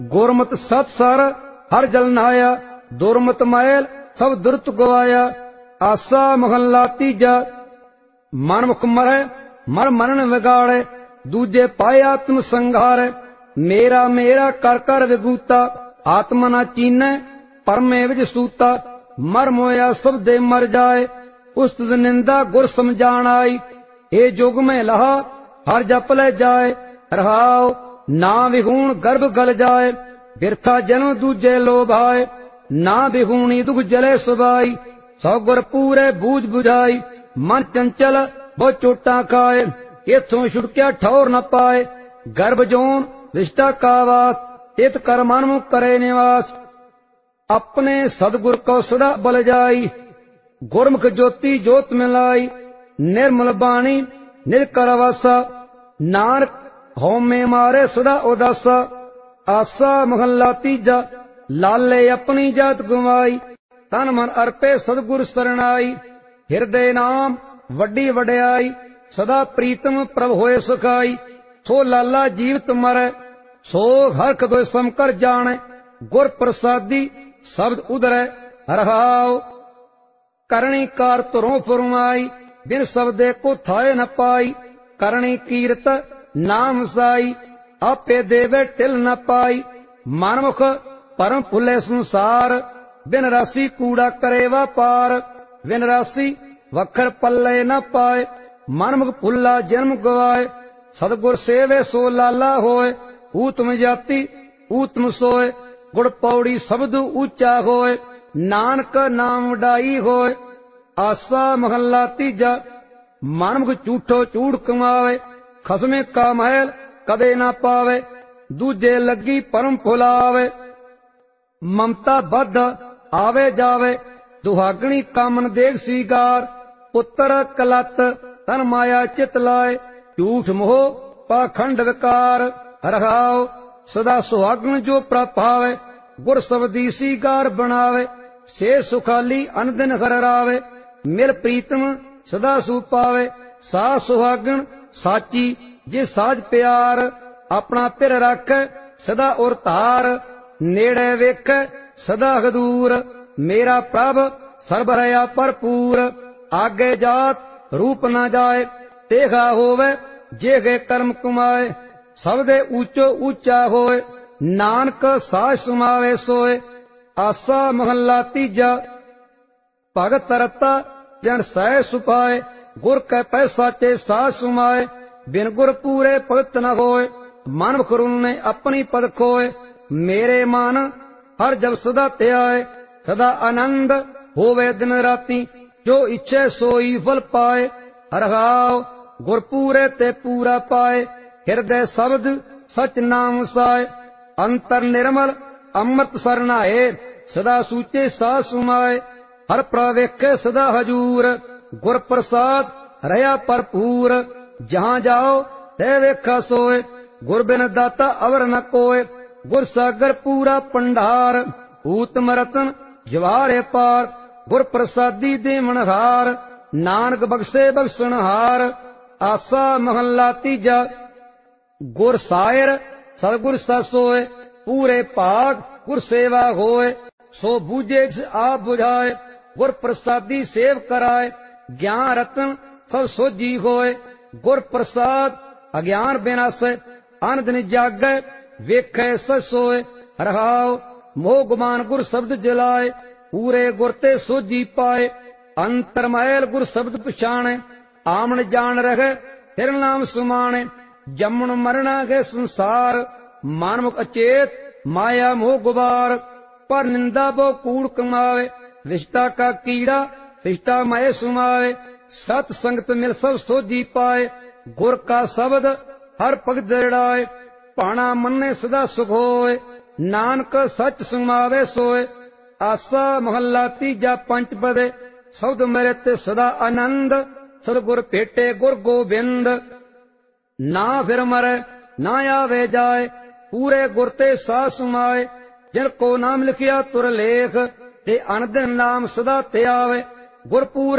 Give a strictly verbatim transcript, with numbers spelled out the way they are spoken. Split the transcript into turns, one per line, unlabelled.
गुरमत सत सर हर जल नहाया, दुरमत मैल सब दुरत गवाया। आसा महला तीजा। मनमुख मरै मर मनन विगाड़े, दूजे पाए आत्म संघार। मेरा मेरा कर कर विगूता, आत्मा ना चीनै परमे विज सूता। मर मोया सब दे मर जाए, उस्तुत निंदा गुर समझाण आई। ए जुग में लहा हर जप ले जाए, रहाओ ना विहूण गर्भ गल जाए। बिरथा जन्म दूजे लोभाए, ना विहूणी दुख जले सुबाई। सौ गुर पूरे बूझ बुझाई, मन चंचल बहु चोटां खाए। इथों छुटकिया ठौर न पाए, गर्भ जोन रिश्ता का वास। इत कर मन मुख करे निवास, अपने सदगुर को सदा बल जाई। गुरमुख ज्योति जोत मिलाई, निर्मल बाणी निरकर वासा। नानक होमे मारे सदा उदासा। आसा महला तीजा। लाले अपनी जात गवाई, तन मन अर्पे सदगुर सरणाई। हिरदे नाम वड्डी वड्याई, सदा प्रीतम प्रभ होए सुखाई। सो लाला जीवत मरै, सो हरख दोय समकर जाने। गुर प्रसादी शब्द उदरै, रहाओ करणी कार तुरों फुरमाई। बिन शब्दे को थाए न पाई, करणी कीरत नाम साई। आपे देवे टिल न पाई, मनमुख परम फुले संसार। बिन राशि कूड़ा करे व्यापार, बिन राशि वखर पल्ले न पाए। मनमुख फुल्ला जन्म गवाए, सदगुर सेवे सो लाला होए। ऊतम जाति ऊतम सोए, गुड़ पौड़ी शब्द ऊंचा होए। नानक नाम डाई होए। आसा महला तीजा। मनमुख झूठो चूड़ कमावे, खसमे का महल कदे ना पावे। दूजे लगी परम फुलावे, ममता बद्ध आवे जावे। दुहागणी कामन देख सीगार, पुत्र कलत तन माया चित लाए। झूठ मोह पाखंड विकार, रहाओ सदा सुहागण जो प्रभावे। गुर सबदी सीगार बनावे, से सुखाली अनदिन हर रावे। मिल प्रीतम सदा सुपावे, सा सुहागण साची जे साज प्यार। अपना पिर रख सदा उर धार, नेड़े वेख सदा हदूर। मेरा प्रभ सर्ब रया भरपूर, आगे जात रूप न जाए। तेगा होवे जेगे कर्म कमाए, सबदे ऊंचो ऊंचा होए। नानक साज समावे सोए। आसा महला तीजा। भगत रता जन सह सुपाए, गुर कै पैसा चे साज सुमाए। बिन गुर पूरे भगत न होए, मन खरुन ने अपनी पद खोए। मेरे मन हर जब सदा त्याए, सदा आनंद होवे दिन राती। जो इच्छे सोई फल पाए, रहाओ गुर पूरे ते पूरा पाए। हृदय शब्द सच नाम साए, अंतर निर्मल अमृत सरनाए। सदा सूचे सा सुमाए, हर प्रवेखे सदा हजूर। गुर प्रसाद रया भरपूर, जहां जाओ तै वेखा सोए। गुर बिन दाता अवर न कोय, गुर सागर पूरा पंडार। ऊतम रतन जवारे पार, गुर प्रसादी देवनहार। नानक बख्शे बख्शनहार। आसा महला तीजा। गुर सायर सतगुर ससोए, पूरे भाग गुर सेवा होए। सो बूझे आप बुझाए, गुर प्रसादी सेव कराए। ज्ञान रतन सब सोजी होए, गुर प्रसाद अज्ञान बिनासे। अन दिन जागै वेखे सच सोए, रहाओ मोह गुमान गुर शब्द जलाए। पूरे गुर ते सोजी पाए, अंतर महल गुर शब्द पछाणे। आमन जान रहे फिर नाम सुमाणे, जमन मरना गए संसार। मानमुख अचेत माया मोह गुबार, पर निंदा बो कूड़ कमावे। रिश्ता का कीड़ा रिश्ता मय सुमावे, सत संगत मिल सब सोजी पाए। गुर का शब्द हर भगत दृढ़ाए, भाणा मन्ने सदा सुख होए। नानक सच सुमावे सोए। आसा महला तीजा। पंच पदे शब्द मेरे ते सदा आनंद, सदगुर भेटे गुर गोबिंद। ना फिर मरे ना आवे जाए, पूरे गुर ते सा सुमाए। जिन को नाम लिखिया तुर लेख, ते अनदिन नाम सदा ते आवे। गुर पूरे